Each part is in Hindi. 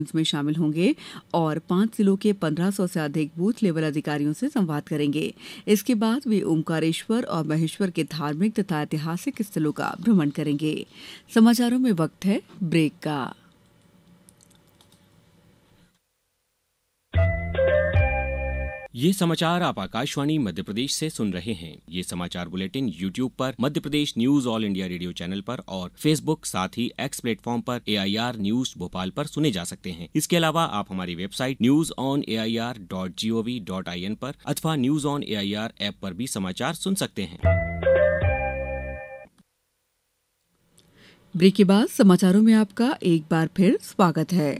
में शामिल होंगे और 5 जिलों के 1500 से अधिक बूथ लेवल अधिकारियों से संवाद करेंगे। इसके बाद वे ओमकारेश्वर और महेश्वर के धार्मिक तथा ऐतिहासिक स्थलों का भ्रमण करेंगे। समाचारों में वक्त है ब्रेक का। ये समाचार आप आकाशवाणी मध्य प्रदेश से सुन रहे हैं। ये समाचार बुलेटिन YouTube पर Madhya Pradesh news all India radio channel पर और फेसबुक साथ ही एक्स प्लेटफॉर्म पर AIR न्यूज भोपाल पर सुने जा सकते हैं। इसके अलावा आप हमारी वेबसाइट newsonair.gov.in पर अथवा न्यूज ऑन AIR ऐप पर भी समाचार सुन सकते हैं। ब्रेक के बाद समाचारों में आपका एक बार फिर स्वागत है।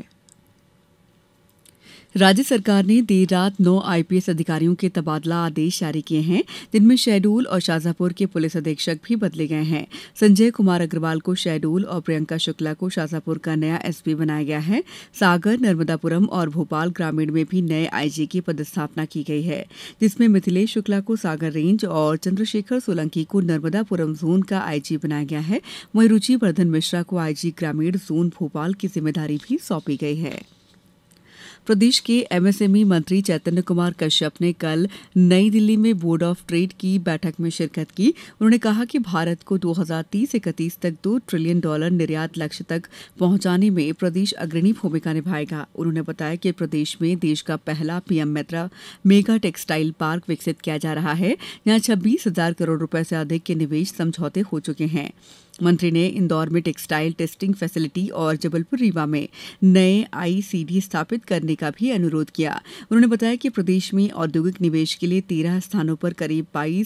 राज्य सरकार ने देर रात 9 IPS अधिकारियों के तबादला आदेश जारी किए हैं, जिनमें शहडोल और शाजापुर के पुलिस अधीक्षक भी बदले गए हैं। संजय कुमार अग्रवाल को शहडोल और प्रियंका शुक्ला को शाजापुर का नया SP बनाया गया है। सागर, नर्मदापुरम और भोपाल ग्रामीण में भी नए IG की पदस्थापना की गई है, जिसमें मिथिलेश शुक्ला को सागर रेंज और चंद्रशेखर सोलंकी को नर्मदापुरम जोन का IG बनाया गया है। वहीं रुचि वर्धन मिश्रा को IG ग्रामीण जोन भोपाल की जिम्मेदारी भी सौंपी गई है। प्रदेश के MSME मंत्री चैतन्य कुमार कश्यप ने कल नई दिल्ली में बोर्ड ऑफ ट्रेड की बैठक में शिरकत की। उन्होंने कहा कि भारत को 2030-31 तक $2 ट्रिलियन निर्यात लक्ष्य तक पहुंचाने में प्रदेश अग्रणी भूमिका निभाएगा। उन्होंने बताया कि प्रदेश में देश का पहला PM मित्रा मेगा टेक्सटाइल पार्क विकसित किया जा रहा है, जहां 26,000 करोड़ रुपए से अधिक के निवेश समझौते हो चुके हैं। मंत्री ने इंदौर में टेक्सटाइल टेस्टिंग फैसिलिटी और जबलपुर रीवा में नए ICD स्थापित करने का भी अनुरोध किया। उन्होंने बताया कि प्रदेश में औद्योगिक निवेश के लिए 13 स्थानों पर करीब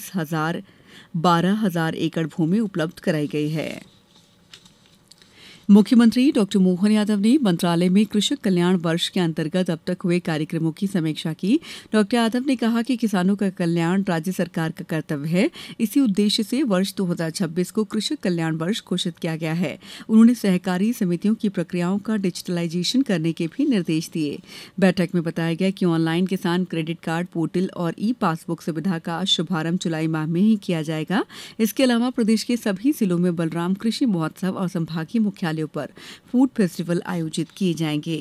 12,000 एकड़ भूमि उपलब्ध कराई गई है। मुख्यमंत्री डॉक्टर मोहन यादव ने मंत्रालय में कृषक कल्याण वर्ष के अंतर्गत अब तक हुए कार्यक्रमों की समीक्षा की। डॉक्टर यादव ने कहा कि किसानों का कल्याण राज्य सरकार का कर्तव्य है। इसी उद्देश्य से वर्ष 2026 को कृषक कल्याण वर्ष घोषित किया गया है। उन्होंने सहकारी समितियों की प्रक्रियाओं का डिजिटलाइजेशन करने के भी निर्देश दिए। बैठक में बताया गया कि ऑनलाइन किसान क्रेडिट कार्ड पोर्टल और E-पासबुक सुविधा का शुभारंभ जुलाई माह में ही किया जाएगा। इसके अलावा प्रदेश के सभी जिलों में बलराम कृषि महोत्सव और संभागीय मुख्यालय पर फूड फेस्टिवल आयोजित किए जाएंगे।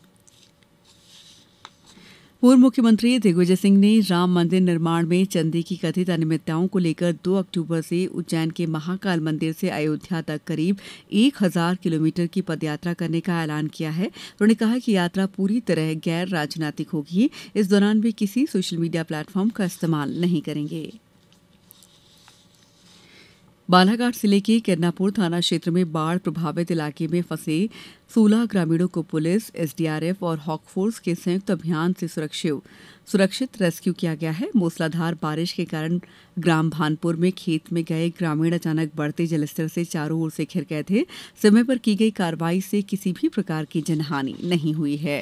पूर्व मुख्यमंत्री दिग्विजय सिंह ने राम मंदिर निर्माण में चंदे की कथित अनियमितताओं को लेकर 2 अक्टूबर से उज्जैन के महाकाल मंदिर से अयोध्या तक करीब 1,000 किलोमीटर की पदयात्रा करने का ऐलान किया है। उन्होंने कहा कि यात्रा पूरी तरह गैर राजनीतिक होगी। इस दौरान वे किसी सोशल मीडिया प्लेटफॉर्म का इस्तेमाल नहीं करेंगे। बालाघाट जिले के किरनापुर थाना क्षेत्र में बाढ़ प्रभावित इलाके में फंसे 16 ग्रामीणों को पुलिस, SDRF और हॉकफोर्स के संयुक्त अभियान से सुरक्षित रेस्क्यू किया गया है। मूसलाधार बारिश के कारण ग्राम भानपुर में खेत में गए ग्रामीण अचानक बढ़ते जलस्तर से चारों ओर से घिर गए थे। समय पर की गई कार्रवाई से किसी भी प्रकार की जनहानि नहीं हुई है।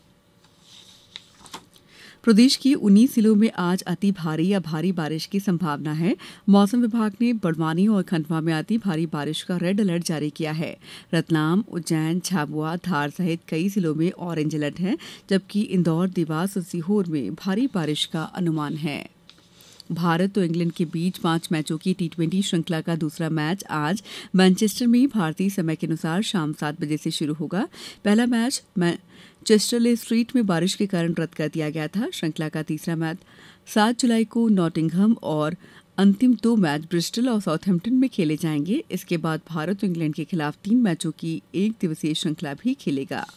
प्रदेश की 19 जिलों में आज अति भारी या भारी बारिश की संभावना है। मौसम विभाग ने बड़वानी और खंडवा में अति भारी बारिश का रेड अलर्ट जारी किया है। रतलाम, उज्जैन, झाबुआ, धार सहित कई जिलों में ऑरेंज अलर्ट है, जबकि इंदौर, देवास और सीहोर में भारी बारिश का अनुमान है। भारत और इंग्लैंड के बीच 5 मैचों की T20 श्रृंखला का दूसरा मैच आज मैनचेस्टर में भारतीय समय के अनुसार शाम 7 बजे से शुरू होगा। पहला मैच मैनचेस्टर स्ट्रीट में बारिश के कारण रद्द कर दिया गया था। श्रृंखला का तीसरा मैच 7 जुलाई को नॉटिंघम और अंतिम 2 मैच ब्रिस्टल और साउथहैम्पटन में खेले जाएंगे। इसके बाद भारत और इंग्लैंड के खिलाफ 3 मैचों की 1 दिवसीय श्रृंखला भी खेलेगा।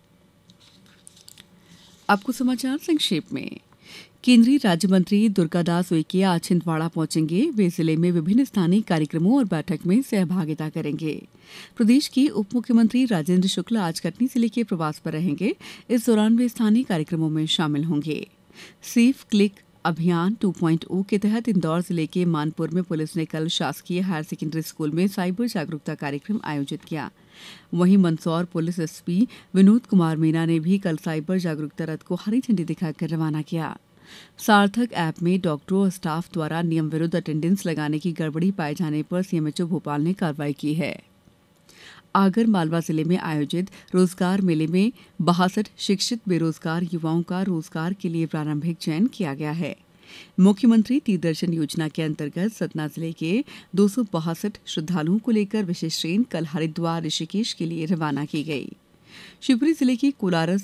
आपको समाचार संक्षेप में। केंद्रीय राज्य मंत्री दुर्गादास उइके आज छिंदवाड़ा पहुंचेंगे। वे जिले में विभिन्न स्थानीय कार्यक्रमों और बैठक में सहभागिता करेंगे। प्रदेश के उप मुख्यमंत्री राजेंद्र शुक्ल आज कटनी जिले के प्रवास पर रहेंगे। इस दौरान वे स्थानीय कार्यक्रमों में शामिल होंगे। सेफ क्लिक अभियान 2.0 के तहत इंदौर जिले के मानपुर में पुलिस ने कल शासकीय हायर सेकेंडरी स्कूल में साइबर जागरूकता कार्यक्रम आयोजित किया। वहीं मंदसौर पुलिस SP विनोद कुमार मीना ने भी कल साइबर जागरूकता रथ को हरी झंडी दिखाकर रवाना किया। सार्थक ऐप में डॉक्टरों और स्टाफ द्वारा नियम विरुद्ध अटेंडेंस लगाने की गड़बड़ी पाए जाने पर CMHO भोपाल ने कार्रवाई की है। आगर मालवा जिले में आयोजित रोजगार मेले में 62 शिक्षित बेरोजगार युवाओं का रोजगार के लिए प्रारंभिक चयन किया गया है। मुख्यमंत्री तीर्थदर्शन योजना के अंतर्गत सतना जिले के 262 श्रद्धालुओं को लेकर विशेष ट्रेन कल हरिद्वार ऋषिकेश के लिए रवाना की गई। शिवपुरी जिले की कोलारस